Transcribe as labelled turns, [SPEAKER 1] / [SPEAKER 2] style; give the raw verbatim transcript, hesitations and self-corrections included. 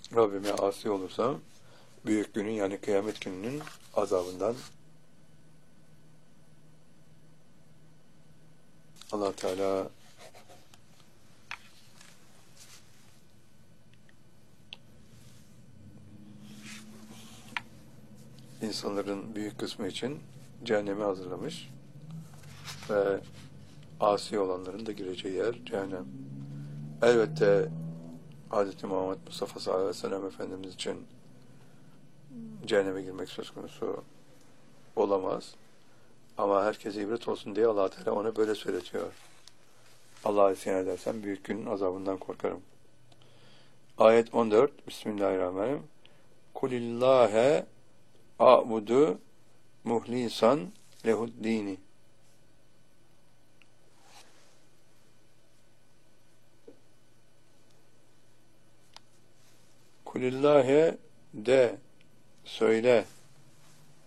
[SPEAKER 1] Rabbime asi olursam büyük günün yani kıyamet gününün azabından Allah Teala insanların büyük kısmı için cehennemi hazırlamış ve asi olanların da gireceği yer cehennem. Elbette Hz. Muhammed Mustafa sallallahu aleyhi ve sellem Efendimiz için cehenneme girmek söz konusu olamaz. Ama herkese ibret olsun diye Allah Teala ona böyle söyletiyor. Allah'a isyan edersen büyük günün azabından korkarım. Ayet on dört. Bismillahirrahmanirrahim. Kulillâhe a'budu muhlisan lehuddini. Kulillâhe de söyle